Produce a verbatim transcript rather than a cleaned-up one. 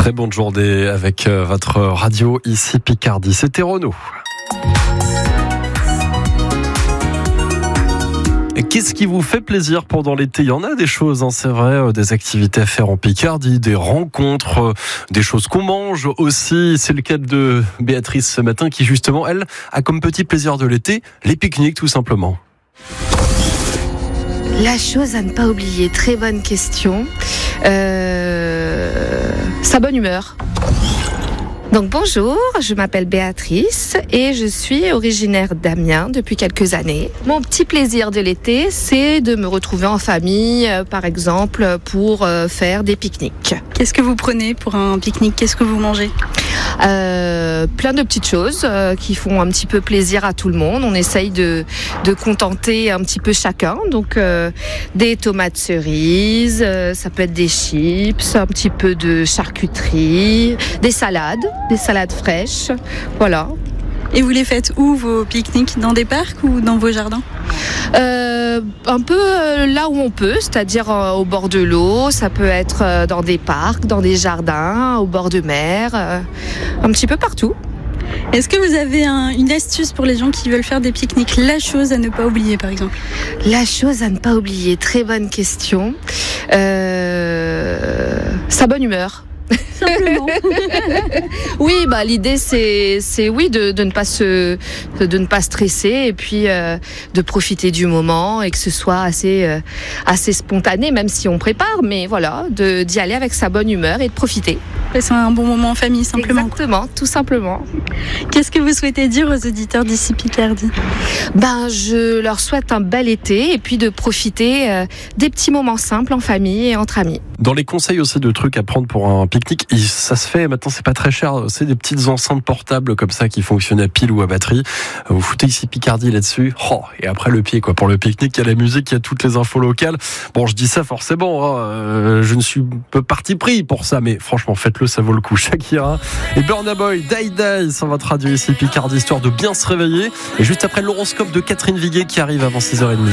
Très bonne journée avec votre radio ici Picardie. C'était Renaud. Et qu'est-ce qui vous fait plaisir pendant l'été ? Il y en a des choses, hein, c'est vrai, des activités à faire en Picardie, des rencontres, des choses qu'on mange aussi. C'est le cas de Béatrice ce matin qui justement, elle, a comme petit plaisir de l'été, les pique-niques tout simplement. La chose à ne pas oublier, très bonne question, euh, sa bonne humeur. Donc bonjour, je m'appelle Béatrice et je suis originaire d'Amiens depuis quelques années. Mon petit plaisir de l'été, c'est de me retrouver en famille, par exemple, pour faire des pique-niques. Qu'est-ce que vous prenez pour un pique-nique ? Qu'est-ce que vous mangez ? Euh, plein de petites choses euh, qui font un petit peu plaisir à tout le monde. On essaye de, de contenter un petit peu chacun. Donc euh, des tomates cerises, euh, ça peut être des chips, un petit peu de charcuterie, des salades, des salades fraîches. Voilà. Et vous les faites où, vos pique-niques ? Dans des parcs ou dans vos jardins ? Euh, un peu là où on peut, c'est-à-dire euh, au bord de l'eau, ça peut être euh, dans des parcs, dans des jardins, au bord de mer, euh, un petit peu partout. Est-ce que vous avez un, une astuce pour les gens qui veulent faire des pique-niques ? La chose à ne pas oublier, par exemple. La chose à ne pas oublier, très bonne question. Euh, sa bonne humeur. Simplement. Oui, bah l'idée c'est c'est oui de, de ne pas se de ne pas stresser et puis euh, de profiter du moment et que ce soit assez euh, assez spontané, même si on prépare, mais voilà, de d'y aller avec sa bonne humeur et de profiter. Passer un bon moment en famille, simplement. Exactement, tout simplement. Qu'est-ce que vous souhaitez dire aux auditeurs d'ici Picardie ? Ben je leur souhaite un bel été et puis de profiter euh, des petits moments simples en famille et entre amis. Dans les conseils aussi de trucs à prendre pour un pique-nique, ça se fait, maintenant c'est pas très cher, c'est des petites enceintes portables comme ça qui fonctionnent à pile ou à batterie. Vous foutez ici Picardie là-dessus, oh, et après le pied quoi. Pour le pique-nique, il y a la musique, il y a toutes les infos locales. Bon, je dis ça forcément, hein, euh, je ne suis pas parti pris pour ça, mais franchement faites-le, ça vaut le coup. Shakira et Burna Boy, Die Die sur votre radio ici Picardie, histoire de bien se réveiller. Et juste après l'horoscope de Catherine Viguet qui arrive avant six heures trente.